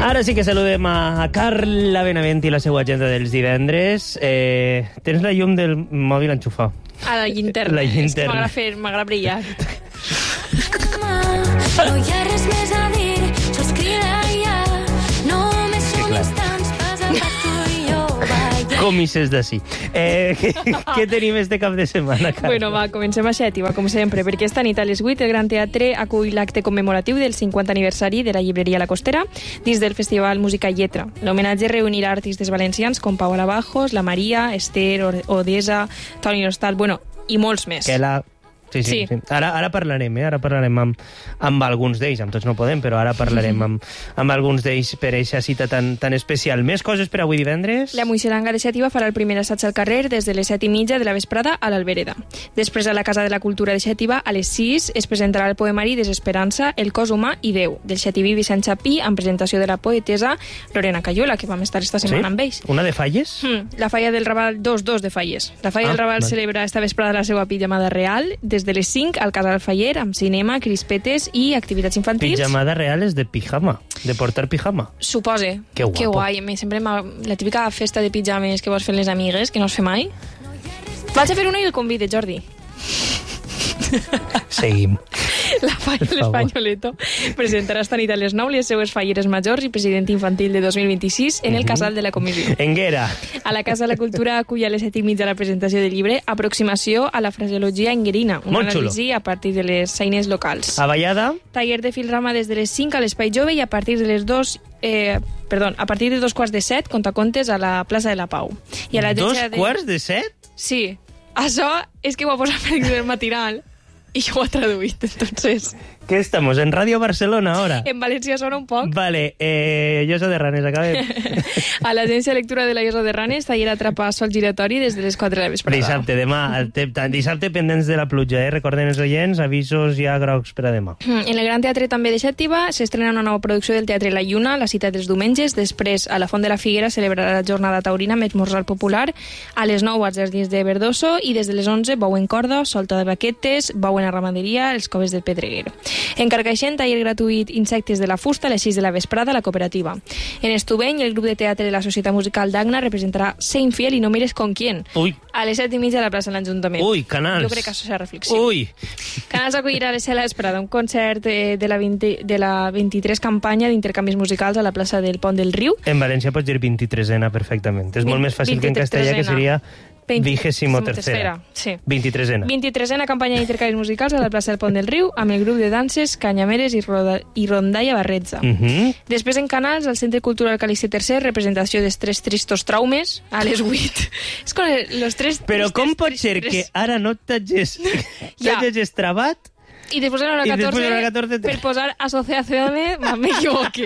Ara sí que saludem a Carla Benavent i la seva agenda dels divendres. Tens la llum del mòbil enxufada. A la llinterna. La llinterna. És que m'agrada brillar. No hi ha res més a dir, sols crida ja. Només són instants, passa per tu i jo, vaya. Comisses d'ací. Què tenim este cap de setmana, Carla? Bueno, va, comencem a Xètiva, com sempre, perquè esta nit a les 8 el Gran Teatre acull l'acte commemoratiu del 50 aniversari de la llibreria La Costera dins del Festival Música i Lletra. L'homenatge reunirà artistes valencians com Pau Alabajos, La Maria, Esther, Odessa, Toni Nostal, bueno, i molts més. Que la... Sí. Ara parlarem, Ara parlarem amb alguns d'ells. Amb tots no podem, però ara parlarem amb alguns d'ells per aquesta cita tan especial. Més coses per avui divendres? La Muixeranga de Xètiva farà el primer assaig al carrer des de les 7:30 de la vesprada a l'Albereda. Després, a la Casa de la Cultura de Xètiva, a les 6, es presentarà el poemari Desesperança, el cos humà i Déu, del xètiví Vicent Chapí, amb presentació de la poetesa Lorena Cayola, que vam estar esta setmana amb ells. Una de Falles? La Falla del Raval, dos de Falles. La Falla del Raval celebra esta vesprada la seva pijamada real, des de les 5 al Casal Faller, amb cinema, crispetes i activitats infantils. Pijamada real és de pijama, de portar pijama. Supose. Que guapo. Que guai. A mi sempre la típica festa de pijames que vols fer les amigues, que no es fa mai. Vaig a fer una i el convide, Jordi. Seguim. La Falla de l'Espanyoleto presentarà esta nit a les 9 les seues falleres majors i president infantil de 2026 en el casal de la comissió. Enguera. A la Casa de la Cultura acull a les 7:30 la presentació del llibre Aproximació a la fraseologia enguerina, un anàlisi a partir de les eines locals. A Vallada? Taller de filrama des de les 5 a l'Espai Jove i a partir de les 2... a partir de 2:15 contacontes a la plaça de la Pau. I a l'agència 2:15? Sí. Això és que ho ha posat per el matinal i jo ho he traduït, entonces... ¿Qué estamos? ¿En Radio Barcelona ahora? En València sona un poc. Vale, Llosa de Ranes, acabem. A l'agència de lectura de la Llosa de Ranes, taller atrapar sol giratori des de les 4 de la vesprada. Dissabte, demà. Dissabte pendents de la pluja, Recorden els oients, avisos ja grocs per a demà. En el Gran Teatre també de Xàtiva s'estrena una nova producció del Teatre La Lluna, la cita dels diumenges. Després, a la Font de la Figuera, celebrarà la jornada taurina amb esmorzar popular. A les 9, als jardins de Verdoso, i des de les 11, bou en corda, solta de baquetes, bou en la ramaderia, els coves del Pedreguer. En Carcaixent, taller gratuït Insectes de la Fusta, a les 6 de la vesprada, a la cooperativa. En Estubeny, el grup de teatre de la Societat Musical d'Agna representarà Sé infiel i no mires con quién. Ui. A les 7:30 a la plaça de l'Ajuntament. Ui, Canals. Jo crec que això serà reflexió. Ui. Canals acollirà a les 7 de la vesprada un concert de la 23 campanya d'intercanvis musicals a la plaça del Pont del Riu. En València pots dir 23ena perfectament. És molt més fàcil que en castellà, que seria 23ª. Sí. 23ena. 23ena campanya d'intercanvis musicals a la plaça del Pont del Riu amb el grup de danses Canyameres i Rondalla Barretza. Després, en Canals, al Centre Cultural Calixte III, representació dels 3 tristos traumes a les 8. És com los 3... Però com pot ser que ara no t'hagis trabat i després en l'hora 14 per posar associaciones m'equivoque.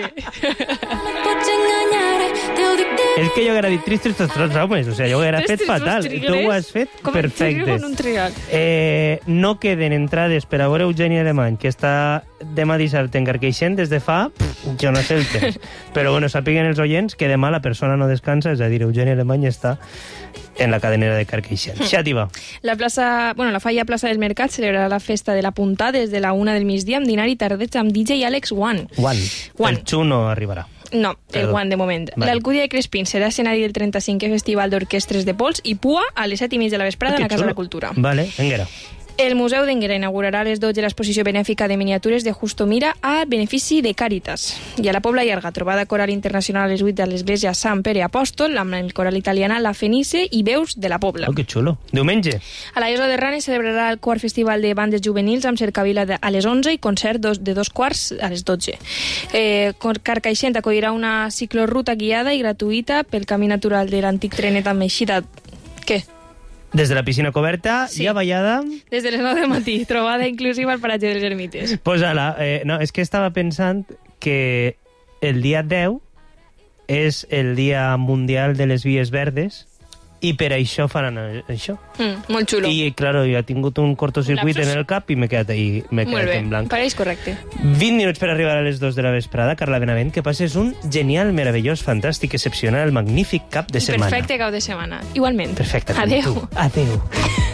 És que jo hauria dit tristos traumes, o sigui, jo hauria fet fatal. Tu ho has fet perfecte. No queden entrades per a veure Eugeni Alemany, que està demà dissabte en Carcaixent des de fa, jo no sé el temps. Però bueno, sàpiguen els oients que demà la persona no descansa, és a dir, Eugeni Alemany està en la cadenera de Carcaixent. Xàtiva. La Falla Plaça del Mercat celebrarà la festa de la Punta des de la 1 del migdia amb dinar i tardeig amb DJ Alex One. El Xu no arribarà. No, el One de moment. Vale. L'Alcúdia de Crespín serà escenari del 35è Festival d'Orquestres de Pols i Pua a les 7:30 de la vesprada a la Casa de la Cultura. Vale, Enguera. El Museu d'Enguera inaugurarà a les 12 l'exposició benèfica de miniatures de Justo Mira a benefici de Càritas. I a la Pobla Llarga, trobada coral internacional a les 8 de l'església Sant Pere Apòstol, amb el coral italiana La Fenice i Veus de la Pobla. Oh, que xulo. Diumenge. A la Llosa de Ranes celebrarà el quart festival de bandes juvenils amb cercavila a les 11 i concert de 2:15 a les 12. Carcaixent acollirà una ciclorruta guiada i gratuïta pel camí natural de l'antic trenet amb eixida... Què? Des de la piscina coberta i a Vallada... Des de les 9 del matí, trobada inclusiva al paratge dels Ermites. Pues ala, no, és que estava pensant que el dia 10 és el dia mundial de les vies verdes i per això faran això. Molt xulo. I, claro, jo he tingut un cortocircuit en el cap i m'he quedat ahí, m'he quedat en blanc. Pareix correcte. 20 minuts per arribar a les 2 de la vesprada. Carla Benavent, que passes un genial, meravellós, fantàstic, excepcional, magnífic cap de setmana. Perfecte cap de setmana. Igualment. Perfecte. Adéu. Adéu.